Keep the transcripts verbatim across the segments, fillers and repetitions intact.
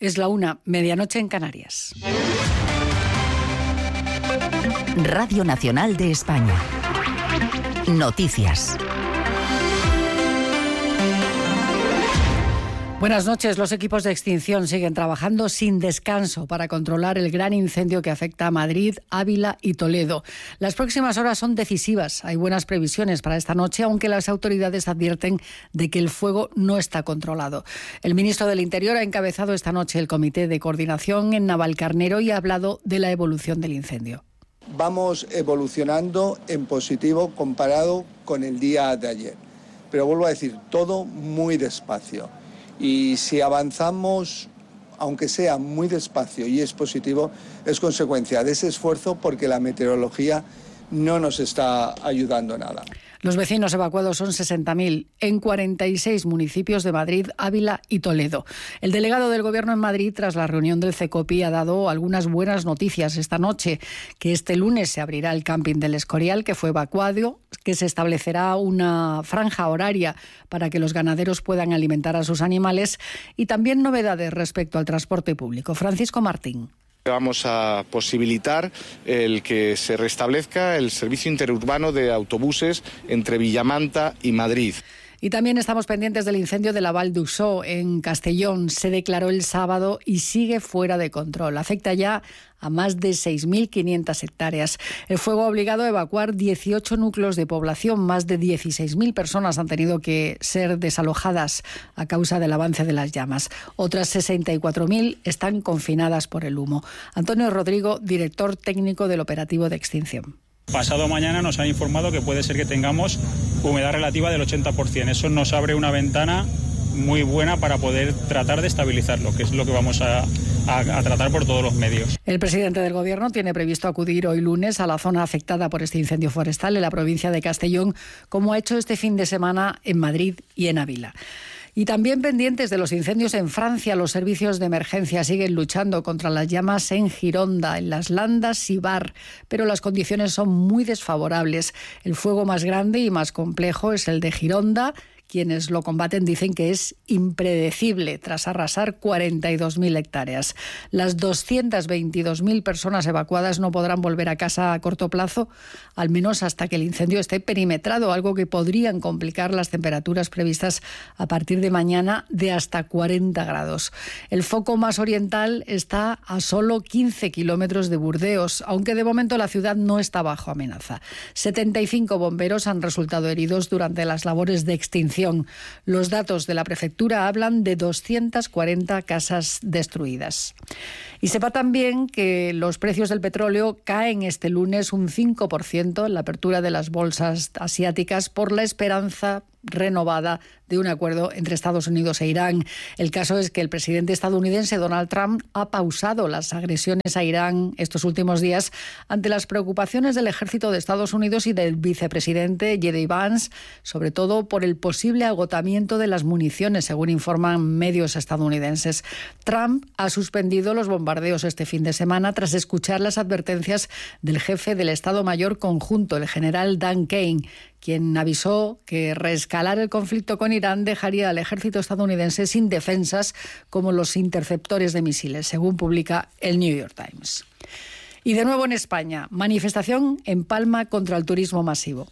Es la una, medianoche en Canarias. Radio Nacional de España. Noticias. Buenas noches. Los equipos de extinción siguen trabajando sin descanso para controlar el gran incendio que afecta a Madrid, Ávila y Toledo. Las próximas horas son decisivas. Hay buenas previsiones para esta noche, aunque las autoridades advierten de que el fuego no está controlado. El ministro del Interior ha encabezado esta noche el comité de coordinación en Navalcarnero y ha hablado de la evolución del incendio. Vamos evolucionando en positivo comparado con el día de ayer. Pero vuelvo a decir, todo muy despacio. Y si avanzamos, aunque sea muy despacio y es positivo, es consecuencia de ese esfuerzo porque la meteorología no nos está ayudando nada. Los vecinos evacuados son sesenta mil en cuarenta y seis municipios de Madrid, Ávila y Toledo. El delegado del Gobierno en Madrid, tras la reunión del CECOPI, ha dado algunas buenas noticias esta noche, que este lunes se abrirá el camping del Escorial, que fue evacuado, que se establecerá una franja horaria para que los ganaderos puedan alimentar a sus animales y también novedades respecto al transporte público. Francisco Martín. Vamos a posibilitar el que se restablezca el servicio interurbano de autobuses entre Villamanta y Madrid. Y también estamos pendientes del incendio de la Val d'Uixó en Castellón. Se declaró el sábado y sigue fuera de control. Afecta ya a más de seis mil quinientas hectáreas. El fuego ha obligado a evacuar dieciocho núcleos de población. Más de dieciséis mil personas han tenido que ser desalojadas a causa del avance de las llamas. Otras sesenta y cuatro mil están confinadas por el humo. Antonio Rodrigo, director técnico del operativo de extinción. Pasado mañana nos han informado que puede ser que tengamos humedad relativa del ochenta por ciento. Eso nos abre una ventana muy buena para poder tratar de estabilizarlo, que es lo que vamos a, a, a tratar por todos los medios. El presidente del Gobierno tiene previsto acudir hoy lunes a la zona afectada por este incendio forestal en la provincia de Castellón, como ha hecho este fin de semana en Madrid y en Ávila. Y también pendientes de los incendios en Francia, los servicios de emergencia siguen luchando contra las llamas en Gironda, en Las Landas y Bar, pero las condiciones son muy desfavorables. El fuego más grande y más complejo es el de Gironda. Quienes lo combaten dicen que es impredecible tras arrasar cuarenta y dos mil hectáreas. Las doscientas veintidós mil personas evacuadas no podrán volver a casa a corto plazo, al menos hasta que el incendio esté perimetrado, algo que podrían complicar las temperaturas previstas a partir de mañana de hasta cuarenta grados. El foco más oriental está a solo quince kilómetros de Burdeos, aunque de momento la ciudad no está bajo amenaza. setenta y cinco bomberos han resultado heridos durante las labores de extinción. Los datos de la prefectura hablan de doscientas cuarenta casas destruidas. Y sepa también que los precios del petróleo caen este lunes un cinco por ciento en la apertura de las bolsas asiáticas por la esperanza renovada de un acuerdo entre Estados Unidos e Irán. El caso es que el presidente estadounidense Donald Trump ha pausado las agresiones a Irán estos últimos días ante las preocupaciones del ejército de Estados Unidos y del vicepresidente J D Vance, sobre todo por el posible agotamiento de las municiones, según informan medios estadounidenses. Trump ha suspendido los bombardeos este fin de semana tras escuchar las advertencias del jefe del Estado Mayor Conjunto, el general Dan Kane, quien avisó que reescalar el conflicto con Irán dejaría al ejército estadounidense sin defensas como los interceptores de misiles, según publica el New York Times. Y de nuevo en España, manifestación en Palma contra el turismo masivo.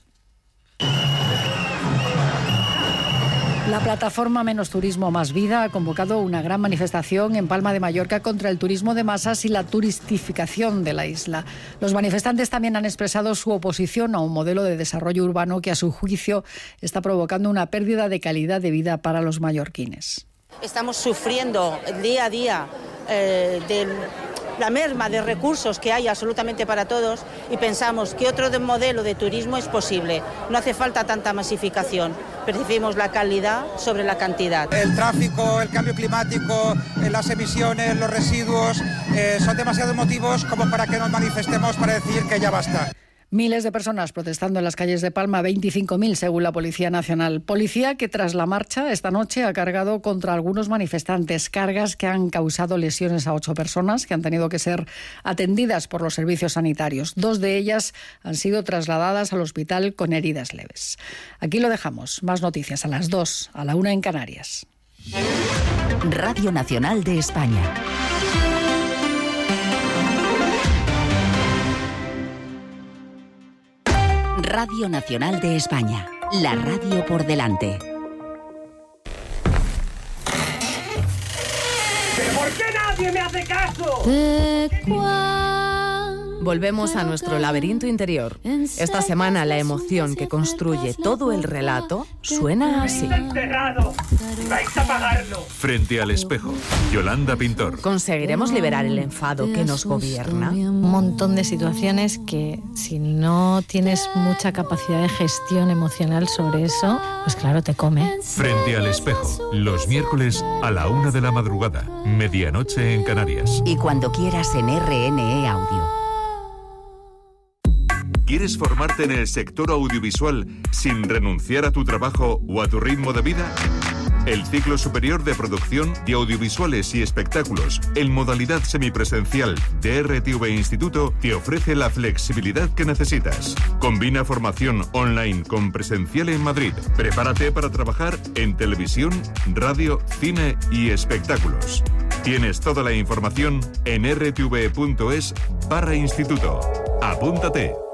La plataforma Menos Turismo Más Vida ha convocado una gran manifestación en Palma de Mallorca contra el turismo de masas y la turistificación de la isla. Los manifestantes también han expresado su oposición a un modelo de desarrollo urbano que, a su juicio, está provocando una pérdida de calidad de vida para los mallorquines. Estamos sufriendo día a día eh, de la merma de recursos que hay absolutamente para todos y pensamos que otro de modelo de turismo es posible. No hace falta tanta masificación. Preferimos la calidad sobre la cantidad. El tráfico, el cambio climático, las emisiones, los residuos, eh, son demasiados motivos como para que nos manifestemos para decir que ya basta. Miles de personas protestando en las calles de Palma, veinticinco mil según la Policía Nacional. Policía que tras la marcha esta noche ha cargado contra algunos manifestantes, cargas que han causado lesiones a ocho personas que han tenido que ser atendidas por los servicios sanitarios. Dos de ellas han sido trasladadas al hospital con heridas leves. Aquí lo dejamos. Más noticias a las dos, a la una en Canarias. Radio Nacional de España. Radio Nacional de España. La radio por delante. ¿Por qué nadie me hace caso? Volvemos a nuestro laberinto interior. Esta semana la emoción que construye todo el relato suena así. Enterrado. Vais a pagarlo. Frente al espejo, Yolanda Pintor. ¿Conseguiremos liberar el enfado que nos gobierna? Un montón de situaciones que, si no tienes mucha capacidad de gestión emocional sobre eso, pues claro, te come. Frente al espejo, los miércoles a la una de la madrugada, medianoche en Canarias. Y cuando quieras en R N E Audio. ¿Quieres formarte en el sector audiovisual sin renunciar a tu trabajo o a tu ritmo de vida? El ciclo superior de producción de audiovisuales y espectáculos en modalidad semipresencial de R T V Instituto te ofrece la flexibilidad que necesitas. Combina formación online con presencial en Madrid. Prepárate para trabajar en televisión, radio, cine y espectáculos. Tienes toda la información en r t v punto es barra instituto. Apúntate.